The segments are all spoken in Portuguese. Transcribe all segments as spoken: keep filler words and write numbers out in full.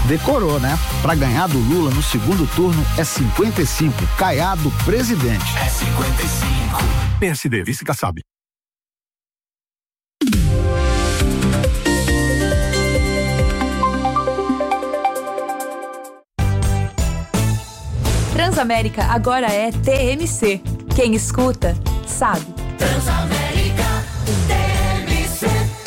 Decorou, né? Pra ganhar do Lula no segundo turno é cinquenta e cinco. Caiado, presidente. É cinquenta e cinco. P S D, vice Kassab. Transamérica agora é T M C. Quem escuta, sabe. Transamérica T M C.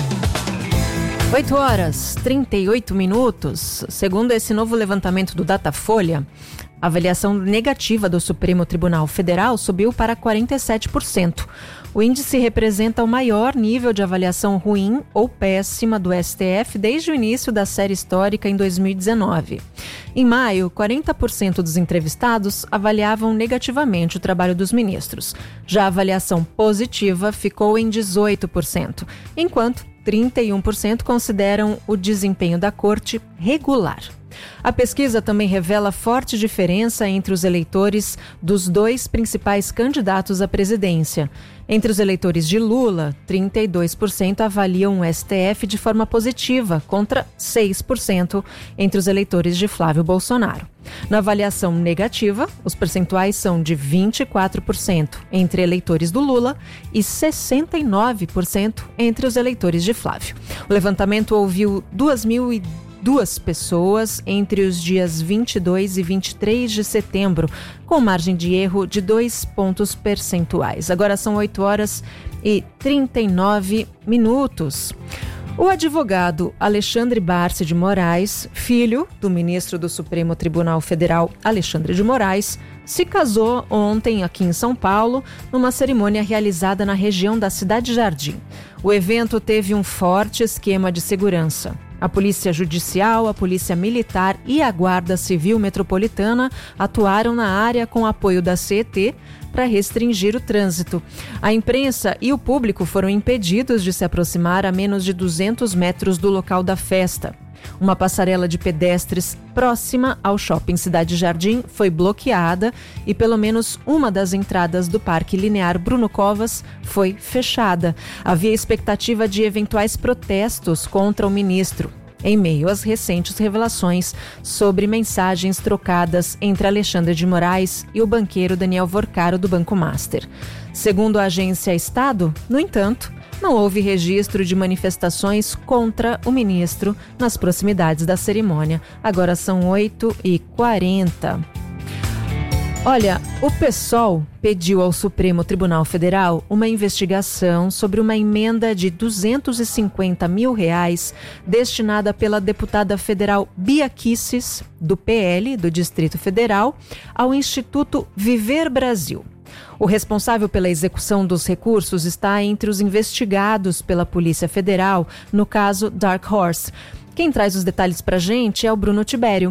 oito horas, trinta e oito minutos. Segundo esse novo levantamento do Datafolha, a avaliação negativa do Supremo Tribunal Federal subiu para quarenta e sete por cento. O índice representa o maior nível de avaliação ruim ou péssima do S T F desde o início da série histórica em dois mil e dezenove. Em maio, quarenta por cento dos entrevistados avaliavam negativamente o trabalho dos ministros. Já a avaliação positiva ficou em dezoito por cento, enquanto trinta e um por cento consideram o desempenho da corte regular. A pesquisa também revela forte diferença entre os eleitores dos dois principais candidatos à presidência. Entre os eleitores de Lula, trinta e dois por cento avaliam o S T F de forma positiva, contra seis por cento entre os eleitores de Flávio Bolsonaro. Na avaliação negativa, os percentuais são de vinte e quatro por cento entre eleitores do Lula e sessenta e nove por cento entre os eleitores de Flávio. O levantamento ouviu duas mil e duas pessoas entre os dias vinte e dois e vinte e três de setembro, com margem de erro de dois pontos percentuais. Agora são oito horas e trinta e nove minutos. O advogado Alexandre Barsi de Moraes, filho do ministro do Supremo Tribunal Federal, Alexandre de Moraes, se casou ontem aqui em São Paulo, numa cerimônia realizada na região da Cidade Jardim. O evento teve um forte esquema de segurança. A Polícia Judicial, a Polícia Militar e a Guarda Civil Metropolitana atuaram na área com apoio da C E T para restringir o trânsito. A imprensa e o público foram impedidos de se aproximar a menos de duzentos metros do local da festa. Uma passarela de pedestres próxima ao Shopping Cidade Jardim foi bloqueada e pelo menos uma das entradas do Parque Linear Bruno Covas foi fechada. Havia expectativa de eventuais protestos contra o ministro, em meio às recentes revelações sobre mensagens trocadas entre Alexandre de Moraes e o banqueiro Daniel Vorcaro do Banco Master. Segundo a agência Estado, no entanto, não houve registro de manifestações contra o ministro nas proximidades da cerimônia. Agora são oito e quarenta. Olha, o PSOL pediu ao Supremo Tribunal Federal uma investigação sobre uma emenda de duzentos e cinquenta mil reais destinada pela deputada federal Bia Kicis, do P L do Distrito Federal, ao Instituto Viver Brasil. O responsável pela execução dos recursos está entre os investigados pela Polícia Federal no caso Dark Horse. Quem traz os detalhes para a gente é o Bruno Tibério.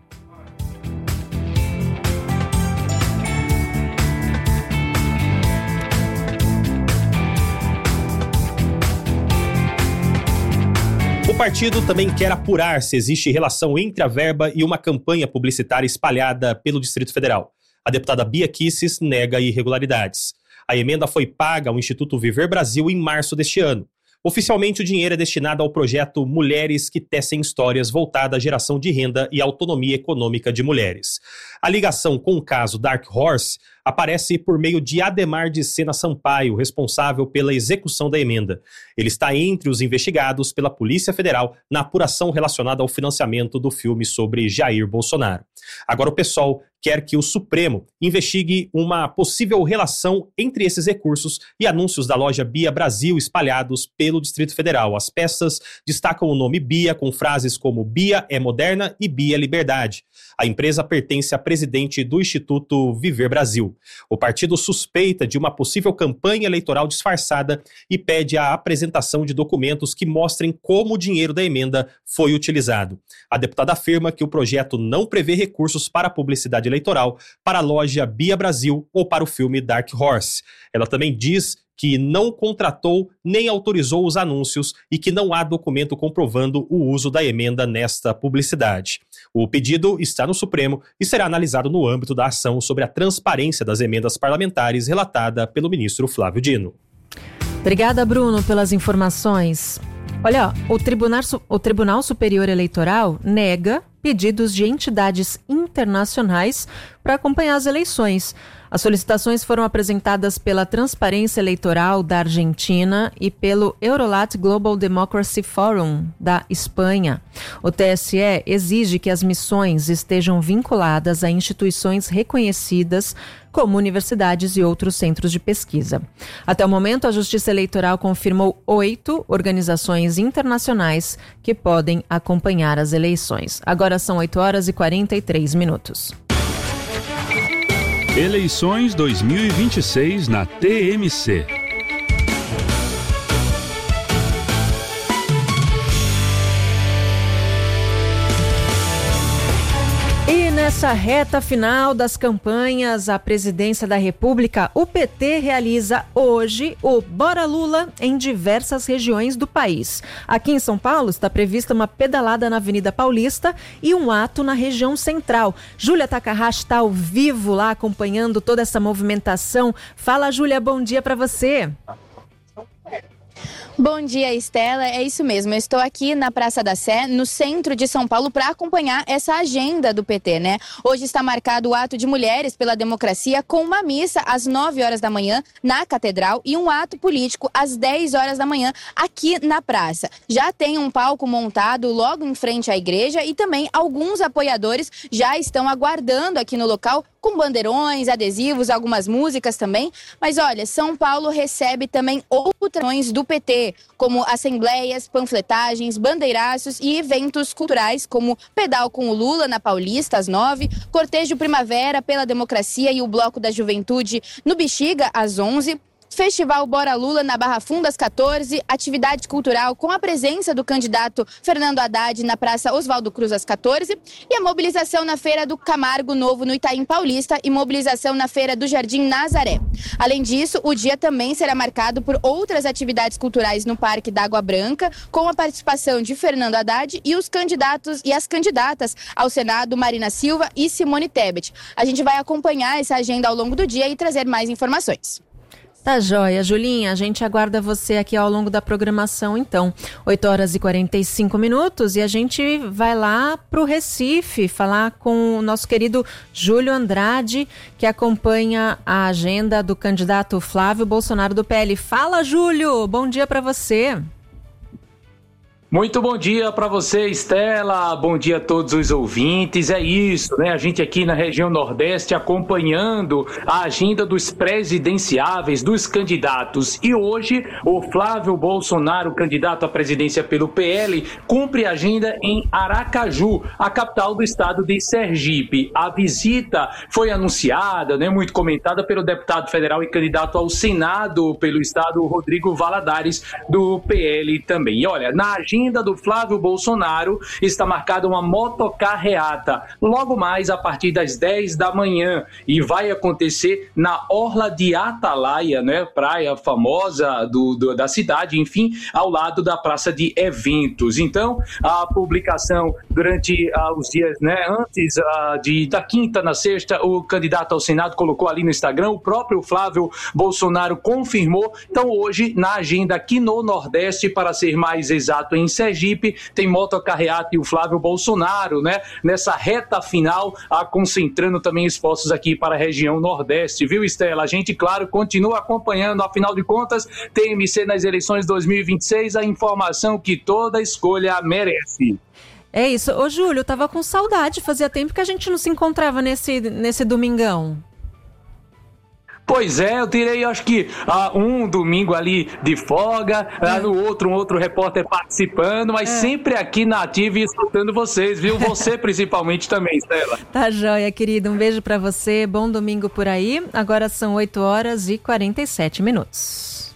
O partido também quer apurar se existe relação entre a verba e uma campanha publicitária espalhada pelo Distrito Federal. A deputada Bia Kicis nega irregularidades. A emenda foi paga ao Instituto Viver Brasil em março deste ano. Oficialmente, o dinheiro é destinado ao projeto Mulheres que Tecem Histórias, voltada à geração de renda e autonomia econômica de mulheres. A ligação com o caso Dark Horse aparece por meio de Ademar de Sena Sampaio, responsável pela execução da emenda. Ele está entre os investigados pela Polícia Federal na apuração relacionada ao financiamento do filme sobre Jair Bolsonaro. Agora o PSOL quer que o Supremo investigue uma possível relação entre esses recursos e anúncios da loja Bia Brasil espalhados pelo Distrito Federal. As peças destacam o nome Bia com frases como Bia é moderna e Bia é liberdade. A empresa pertence à presidente do Instituto Viver Brasil. O partido suspeita de uma possível campanha eleitoral disfarçada e pede a apresentação de documentos que mostrem como o dinheiro da emenda foi utilizado. A deputada afirma que o projeto não prevê recursos para a publicidade eleitoral, para a loja Bia Brasil ou para o filme Dark Horse. Ela também diz que não contratou nem autorizou os anúncios e que não há documento comprovando o uso da emenda nesta publicidade. O pedido está no Supremo e será analisado no âmbito da ação sobre a transparência das emendas parlamentares relatada pelo ministro Flávio Dino. Obrigada, Bruno, pelas informações. Olha, o Tribunal, o Tribunal Superior Eleitoral nega pedidos de entidades internacionais para acompanhar as eleições. As solicitações foram apresentadas pela Transparência Eleitoral da Argentina e pelo Eurolat Global Democracy Forum da Espanha. O T S E exige que as missões estejam vinculadas a instituições reconhecidas como universidades e outros centros de pesquisa. Até o momento, a Justiça Eleitoral confirmou oito organizações internacionais que podem acompanhar as eleições. Agora são oito horas e quarenta e três minutos. Eleições dois mil e vinte e seis na T M C. E nessa reta final das campanhas à presidência da República, o P T realiza hoje o Bora Lula em diversas regiões do país. Aqui em São Paulo está prevista uma pedalada na Avenida Paulista e um ato na região central. Júlia Takahashi está ao vivo lá acompanhando toda essa movimentação. Fala, Júlia, bom dia para você. Bom dia, Estela. É isso mesmo. Eu estou aqui na Praça da Sé, no centro de São Paulo, para acompanhar essa agenda do P T, né? Hoje está marcado o ato de Mulheres pela Democracia com uma missa às nove horas da manhã na Catedral e um ato político às dez horas da manhã aqui na praça. Já tem um palco montado logo em frente à igreja e também alguns apoiadores já estão aguardando aqui no local com bandeirões, adesivos, algumas músicas também. Mas olha, São Paulo recebe também outras ações do P T, como assembleias, panfletagens, bandeiraços e eventos culturais, como Pedal com o Lula na Paulista, às nove, Cortejo Primavera pela Democracia e o Bloco da Juventude no Bexiga, às onze, Festival Bora Lula na Barra Funda, às quatorze, atividade cultural com a presença do candidato Fernando Haddad na Praça Oswaldo Cruz, às quatorze, e a mobilização na Feira do Camargo Novo, no Itaim Paulista, e mobilização na Feira do Jardim Nazaré. Além disso, o dia também será marcado por outras atividades culturais no Parque da Água Branca, com a participação de Fernando Haddad e os candidatos e as candidatas ao Senado, Marina Silva e Simone Tebet. A gente vai acompanhar essa agenda ao longo do dia e trazer mais informações. Tá joia, Julinha, a gente aguarda você aqui ao longo da programação, então. oito horas e quarenta e cinco minutos e a gente vai lá pro Recife falar com o nosso querido Júlio Andrade, que acompanha a agenda do candidato Flávio Bolsonaro do P L. Fala, Júlio, bom dia para você. Muito bom dia para você, Estela, bom dia a todos os ouvintes. É isso, né? A gente aqui na região Nordeste acompanhando a agenda dos presidenciáveis, dos candidatos. E hoje o Flávio Bolsonaro, candidato à presidência pelo P L, cumpre a agenda em Aracaju, a capital do estado de Sergipe. A visita foi anunciada, né, muito comentada pelo deputado federal e candidato ao Senado pelo estado, Rodrigo Valadares, do P L também. E olha, na agenda do Flávio Bolsonaro está marcada uma motocarreata logo mais a partir das dez da manhã e vai acontecer na Orla de Atalaia, né, praia famosa do, do, da cidade, enfim, ao lado da praça de eventos. Então, a publicação durante uh, os dias, né, antes uh, de, da quinta na sexta, o candidato ao Senado colocou ali no Instagram, o próprio Flávio Bolsonaro confirmou. Então, hoje, na agenda aqui no Nordeste, para ser mais exato, em Sergipe, tem motocarreata e o Flávio Bolsonaro, né, nessa reta final, a, concentrando também esforços aqui para a região Nordeste, viu, Estela? A gente, claro, continua acompanhando, afinal de contas, T M C nas eleições dois mil e vinte e seis, a informação que toda escolha merece. É isso. Ô, Júlio, eu tava com saudade, fazia tempo que a gente não se encontrava nesse, nesse domingão. Pois é, eu tirei, acho que uh, um domingo ali de folga, uh, no outro, um outro repórter participando, mas é. sempre aqui na Ativa e escutando vocês, viu? Você principalmente também, Estela. Tá joia, querido. Um beijo pra você, bom domingo por aí. Agora são oito horas e quarenta e sete minutos.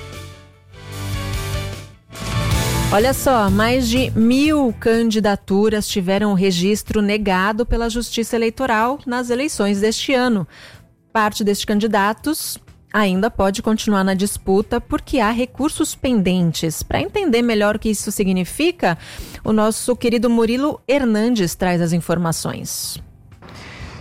Olha só, mais de mil candidaturas tiveram o registro negado pela Justiça Eleitoral nas eleições deste ano. Parte destes candidatos ainda pode continuar na disputa porque há recursos pendentes. Para entender melhor o que isso significa, o nosso querido Murilo Hernandes traz as informações.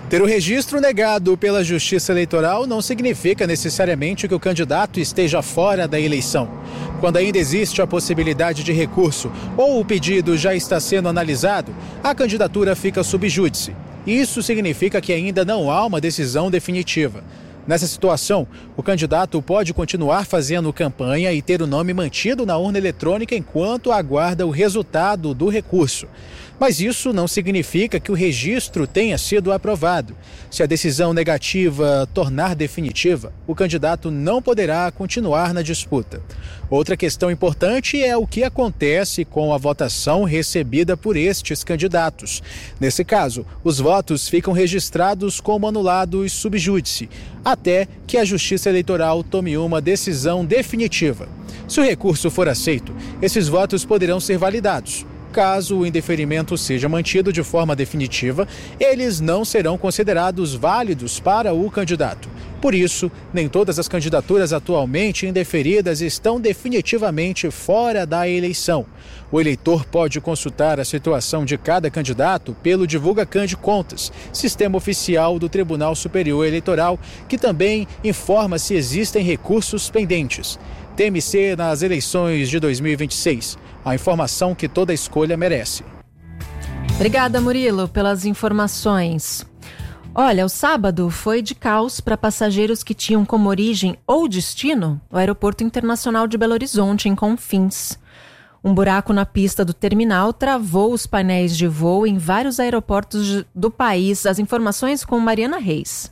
Ter o registro negado pela Justiça Eleitoral não significa necessariamente que o candidato esteja fora da eleição. Quando ainda existe a possibilidade de recurso ou o pedido já está sendo analisado, a candidatura fica sub júdice. Isso significa que ainda não há uma decisão definitiva. Nessa situação, o candidato pode continuar fazendo campanha e ter o nome mantido na urna eletrônica enquanto aguarda o resultado do recurso. Mas isso não significa que o registro tenha sido aprovado. Se a decisão negativa tornar definitiva, o candidato não poderá continuar na disputa. Outra questão importante é o que acontece com a votação recebida por estes candidatos. Nesse caso, os votos ficam registrados como anulados sub júdice, até que a Justiça Eleitoral tome uma decisão definitiva. Se o recurso for aceito, esses votos poderão ser validados. Caso o indeferimento seja mantido de forma definitiva, eles não serão considerados válidos para o candidato. Por isso, nem todas as candidaturas atualmente indeferidas estão definitivamente fora da eleição. O eleitor pode consultar a situação de cada candidato pelo DivulgaCan de Contas, sistema oficial do Tribunal Superior Eleitoral, que também informa se existem recursos pendentes. T M C nas eleições de dois mil e vinte e seis. A informação que toda escolha merece. Obrigada, Murilo, pelas informações. Olha, o sábado foi de caos para passageiros que tinham como origem ou destino o Aeroporto Internacional de Belo Horizonte, em Confins. Um buraco na pista do terminal travou os painéis de voo em vários aeroportos do país. As informações com Mariana Reis.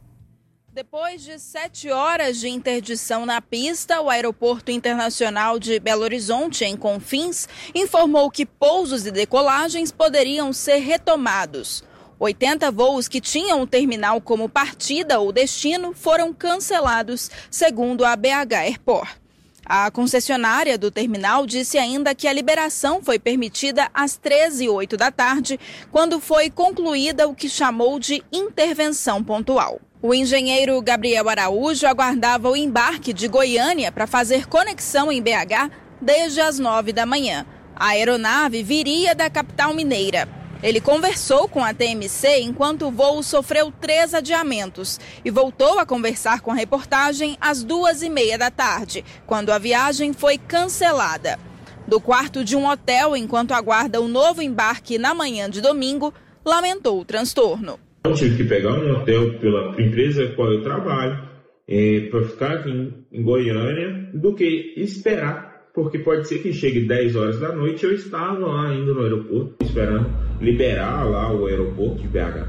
Depois de sete horas de interdição na pista, o Aeroporto Internacional de Belo Horizonte, em Confins, informou que pousos e decolagens poderiam ser retomados. oitenta voos que tinham o terminal como partida ou destino foram cancelados, segundo a B H Airport. A concessionária do terminal disse ainda que a liberação foi permitida às treze e oito da tarde, quando foi concluída o que chamou de intervenção pontual. O engenheiro Gabriel Araújo aguardava o embarque de Goiânia para fazer conexão em B H desde as nove da manhã. A aeronave viria da capital mineira. Ele conversou com a T M C enquanto o voo sofreu três adiamentos e voltou a conversar com a reportagem às duas e meia da tarde, quando a viagem foi cancelada. Do quarto de um hotel, enquanto aguarda o novo embarque na manhã de domingo, lamentou o transtorno. Eu tive que pegar um hotel pela empresa com a qual eu trabalho é, para ficar aqui em, em Goiânia do que esperar, porque pode ser que chegue dez horas da noite eu estava lá ainda no aeroporto esperando liberar lá o aeroporto de B H.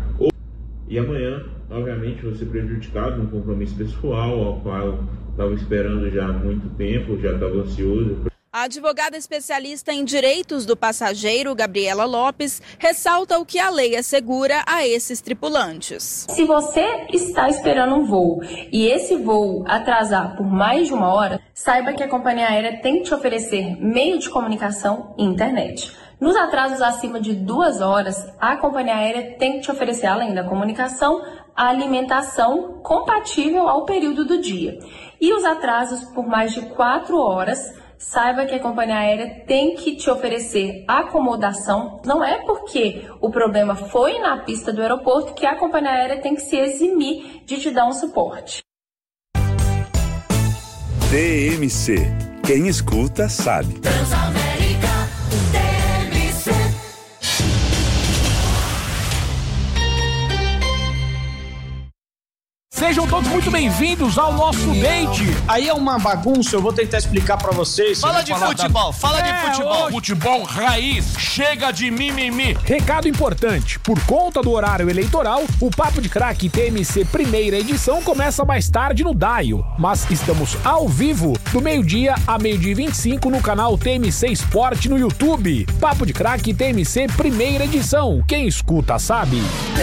E amanhã, obviamente, vou ser prejudicado num compromisso pessoal ao qual eu estava esperando já há muito tempo, já estava ansioso. A advogada especialista em direitos do passageiro, Gabriela Lopes, ressalta o que a lei assegura a esses tripulantes. Se você está esperando um voo e esse voo atrasar por mais de uma hora, saiba que a companhia aérea tem que te oferecer meio de comunicação e internet. Nos atrasos acima de duas horas, a companhia aérea tem que te oferecer, além da comunicação, a alimentação compatível ao período do dia. E os atrasos por mais de quatro horas, saiba que a companhia aérea tem que te oferecer acomodação. Não é porque o problema foi na pista do aeroporto que a companhia aérea tem que se eximir de te dar um suporte. T M C. Quem escuta sabe. Transamérica, T M C. Sejam todos muito bem-vindos ao nosso date. Aí é uma bagunça, eu vou tentar explicar pra vocês. Fala de futebol, da... fala é, de futebol. Hoje... Futebol raiz, chega de mimimi. Recado importante, por conta do horário eleitoral, o Papo de Craque T M C primeira edição começa mais tarde no Daio. Mas estamos ao vivo, do meio-dia a meio-dia e vinte e cinco no canal T M C Esporte no YouTube. Papo de Craque T M C primeira edição, quem escuta sabe.